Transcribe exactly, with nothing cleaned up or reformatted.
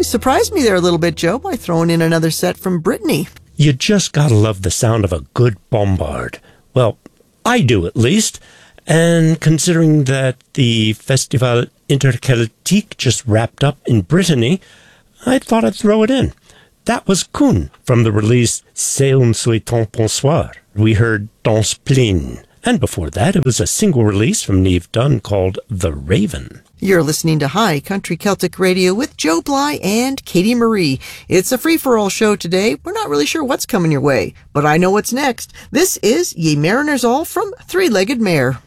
surprised me there a little bit, Joe, by throwing in another set from Brittany. You just gotta love the sound of a good bombard. Well, I do at least. And considering that the Festival Interceltique just wrapped up in Brittany, I thought I'd throw it in. That was Kun from the release C'est un souhaitant bonsoir. We heard Danse Pleine. And before that, it was a single release from Neve Dunn called The Raven. You're listening to High Country Celtic Radio with Joe Bly and Katie Marie. It's a free-for-all show today. We're not really sure what's coming your way, but I know what's next. This is Ye Mariners All from Three-Legged Mare.